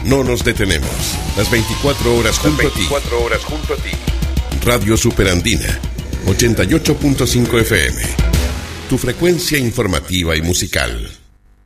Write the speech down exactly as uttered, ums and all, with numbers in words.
no nos detenemos. Las veinticuatro horas junto Las veinticuatro horas junto a ti. Radio Superandina, ochenta y ocho punto cinco F M. Tu frecuencia informativa y musical.